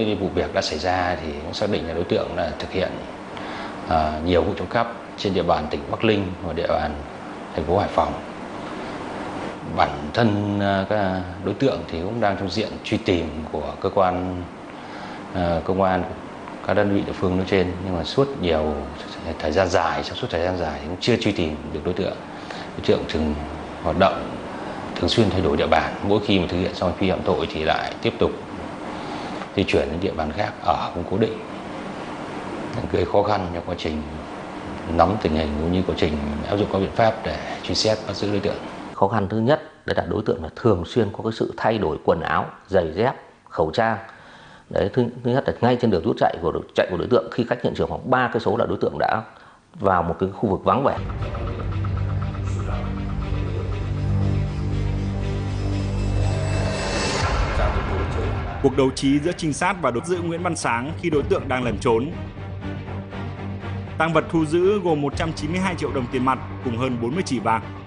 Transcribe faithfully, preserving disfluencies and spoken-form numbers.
cái vụ việc đã xảy ra thì cũng xác định là đối tượng là thực hiện à, nhiều vụ trộm cắp trên địa bàn tỉnh Bắc Ninh và địa bàn thành phố Hải Phòng. Bản thân các đối tượng thì cũng đang trong diện truy tìm của cơ quan à, công an, các đơn vị địa phương nói trên, nhưng mà suốt nhiều thời gian dài, trong suốt thời gian dài thì cũng chưa truy tìm được đối tượng. Đối tượng thường hoạt động thường xuyên thay đổi địa bàn, mỗi khi mà thực hiện xong hành vi phạm tội thì lại tiếp tục di chuyển đến địa bàn khác ở không cố định, gây khó khăn trong quá trình nắm tình hình cũng như quá trình áp dụng các biện pháp để truy xét bắt giữ đối tượng. Khó khăn thứ nhất đấy là đối tượng là thường xuyên có cái sự thay đổi quần áo, giày dép, khẩu trang. Đấy, thứ, thứ nhất là ngay trên đường rút chạy của chạy của đối tượng, khi cách hiện trường khoảng ba cây số là đối tượng đã vào một cái khu vực vắng vẻ. Cuộc đấu trí giữa trinh sát và đối giữ Nguyễn Văn Sáng khi đối tượng đang lẩn trốn. Tang vật thu giữ gồm một trăm chín mươi hai triệu đồng tiền mặt cùng hơn bốn mươi chỉ vàng.